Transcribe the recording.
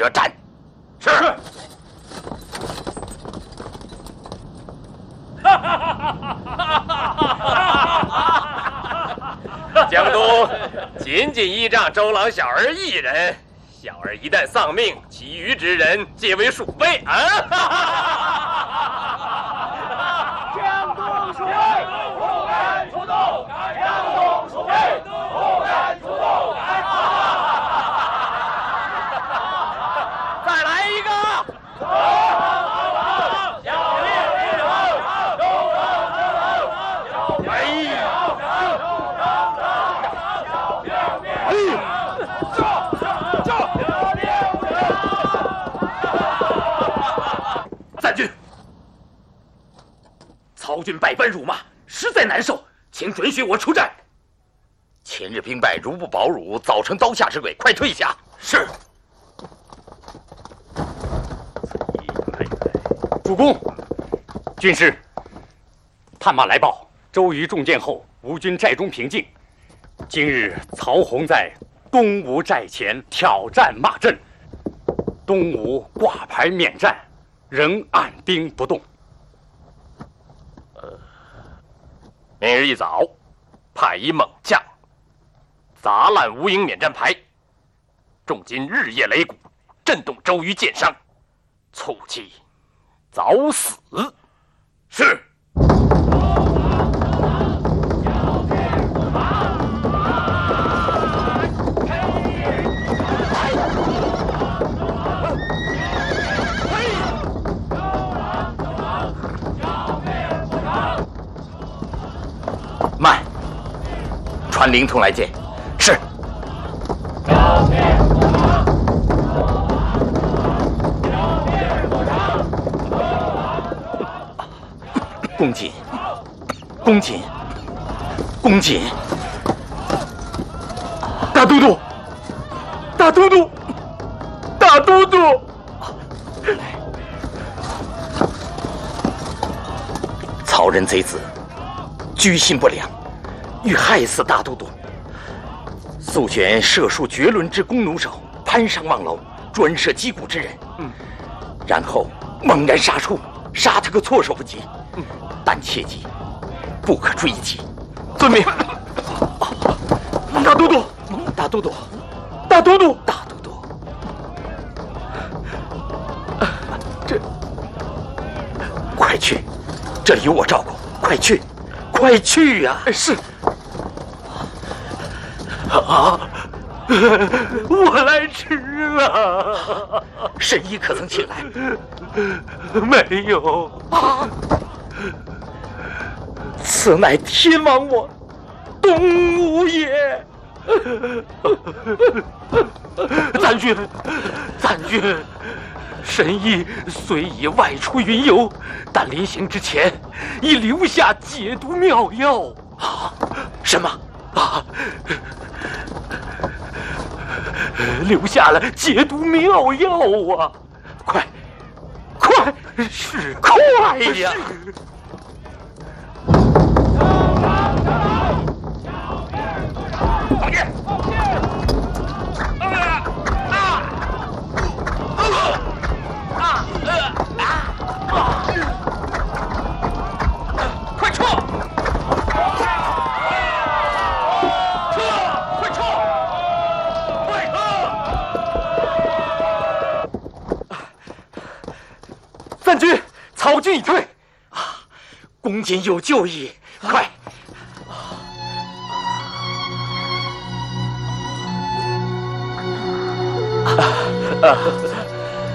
者战。是。江都仅仅依仗周郎小儿一人，小儿一旦丧命，其余之人皆为鼠辈啊！ 江东鼠辈不敢出动，江东鼠辈不敢出动。 再来一个！ 赞军，曹军百般辱骂，实在难受，请准许我出战。 前日兵败，如不保汝，早成刀下之鬼，快退下！ 是。主公，军师，探马来报，周瑜中箭后，吴军寨中平静。今日曹洪在东吴寨前挑战骂阵，东吴挂牌免战，仍按兵不动。 明日一早，派一猛将砸烂吴营免战牌，众军日夜擂鼓，震动周瑜箭伤，促其早死。 是。 慢，传灵通来见。是。 公瑾，公瑾，公瑾！大都督，大都督，大都督！ 曹仁贼子，居心不良，欲害死大都督。速选射术绝伦之弓弩手攀上望楼，专射击鼓之人。然后猛然杀出，杀他个措手不及。但切记，不可追击。 遵命。大都督， 大都督， 大都督， 大都督， 这， 快去，这里有我照顾。快去，快去呀！ 是。啊！我来迟了。 神医可曾请来？ 没有。 啊！此乃天亡我东吴也。 赞军，赞军，神医虽已外出云游，但临行之前已留下解毒妙药。 啊？什么？ 啊！留下了解毒妙药啊！ 快， 快，是快呀！ 放箭！快撤！ 赞军，曹军已退。 公瑾有救矣！快！